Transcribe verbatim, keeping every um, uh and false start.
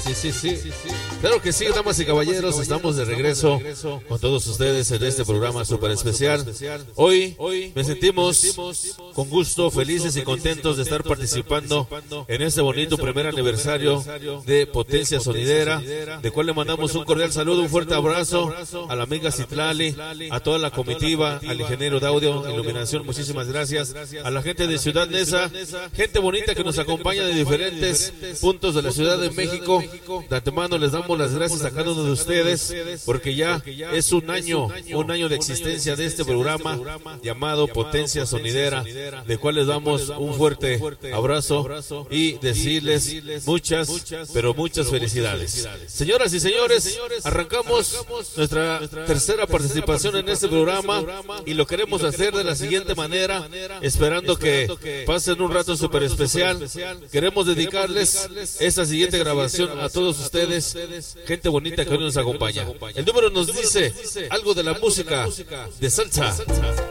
sí, sí, sí. Claro que sí, damas y caballeros, estamos de regreso con todos ustedes en este programa súper especial. Hoy me sentimos con gusto, felices y contentos de estar participando en este bonito primer aniversario de Potencia Sonidera, de cual le mandamos un cordial saludo, un fuerte abrazo a la amiga Citlali, a toda la comitiva, al ingeniero de audio, iluminación, muchísimas gracias, a la gente de Ciudad Neza, gente bonita que nos acompaña de diferentes puntos de la Ciudad de México. De antemano les damos las gracias a cada uno de ustedes, porque ya es un año, un año de existencia de este programa llamado Potencia Sonidera, de cual les damos un fuerte abrazo y decirles muchas, pero muchas felicidades. Señoras y señores, arrancamos nuestra tercera participación en este programa y lo queremos hacer de la siguiente manera, esperando que pasen un rato súper especial. Queremos dedicarles esta siguiente grabación a todos ustedes, gente bonita que hoy nos acompaña. El número nos dice algo de la música de salsa.